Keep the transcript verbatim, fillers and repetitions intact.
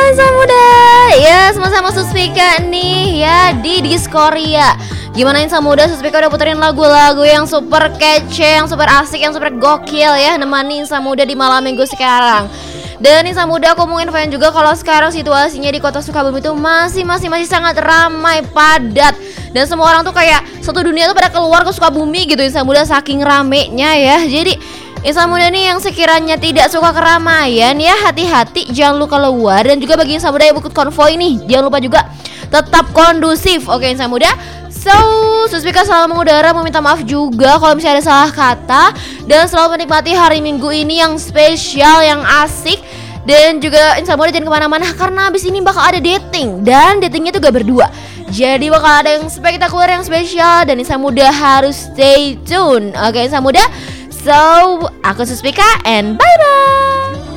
insan muda. Ya, sama-sama Suspika nih ya di Diskoria. Gimana insan muda, Suspika udah puterin lagu-lagu yang super kece, yang super asik, yang super gokil ya, nemani insan muda di malam minggu sekarang. Dan insan muda, aku mau infoin juga kalau sekarang situasinya di kota Sukabumi itu masih masih masih sangat ramai, padat. Dan semua orang tuh kayak satu dunia tuh pada keluar ke Sukabumi gitu insan muda, saking ramenya ya. Jadi insan muda nih yang sekiranya tidak suka keramaian ya, hati-hati, jangan lupa keluar. Dan juga bagi insan muda yang ikut konvoy nih, jangan lupa juga tetap kondusif. Oke insan muda. So, Suspika selalu mengudara, meminta maaf juga kalau misalnya ada salah kata. Dan selalu menikmati hari Minggu ini yang spesial, yang asik. Dan juga insan muda jangan kemana-mana, karena abis ini bakal ada dating. Dan datingnya tuh gak berdua, jadi bakal ada yang spektakuler, yang spesial. Dan insan muda harus stay tune. Oke insan muda. So, aku Suspika and bye-bye.